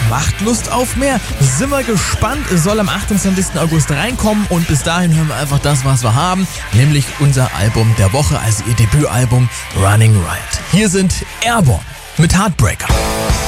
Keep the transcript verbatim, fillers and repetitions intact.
macht Lust auf mehr. Sind wir gespannt, es soll am achtundzwanzigsten August reinkommen und bis dahin hören wir einfach das, was wir haben, nämlich unser Album der Woche, also ihr Debütalbum Running Riot. Hier sind Airborne mit Heartbreaker.